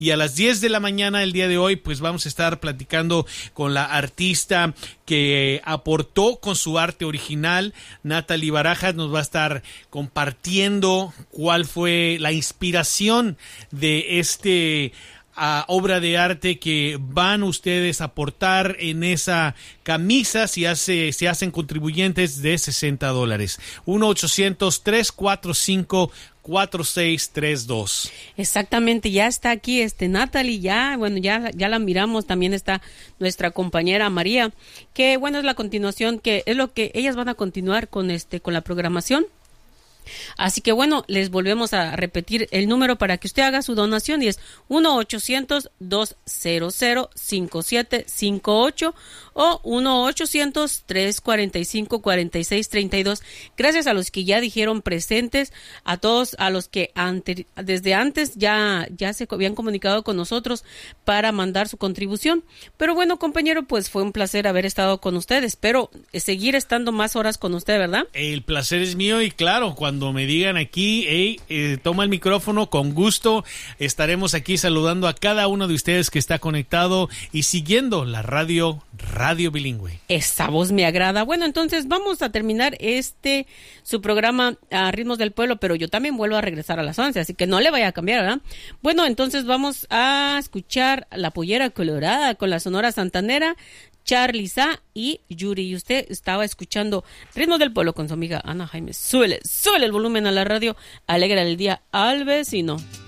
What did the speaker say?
Y a las 10 de la mañana el día de hoy, pues vamos a estar platicando con la artista que aportó con su arte original. Natalie Barajas nos va a estar compartiendo cuál fue la inspiración de obra de arte que van ustedes a aportar en esa camisa si hacen contribuyentes de $60. 1-800-345-4632. Exactamente, ya está aquí Natalie, ya la miramos, también está nuestra compañera María, que bueno, es la continuación, que es lo que ellas van a continuar con la programación. Así que bueno, les volvemos a repetir el número para que usted haga su donación y es 1-800-200-5758 o 1-800-345-4632. Gracias a los que ya dijeron presentes, a todos a los que desde antes ya se habían comunicado con nosotros para mandar su contribución. Pero bueno, compañero, pues fue un placer haber estado con ustedes. Espero seguir estando más horas con usted, ¿verdad? El placer es mío y claro, cuando me digan aquí, toma el micrófono, con gusto estaremos aquí saludando a cada uno de ustedes que está conectado y siguiendo la radio bilingüe. Esa voz me agrada. Bueno, entonces vamos a terminar su programa a Ritmos del Pueblo, pero yo también vuelvo a regresar a las 11, así que no le vaya a cambiar, ¿verdad? Bueno, entonces vamos a escuchar La Pollera Colorada con la Sonora Santanera, Charly Sa y Yuri. Y usted estaba escuchando Ritmos del Pueblo con su amiga Ana Jaime. Súbele el volumen a la radio, alegra el día al vecino.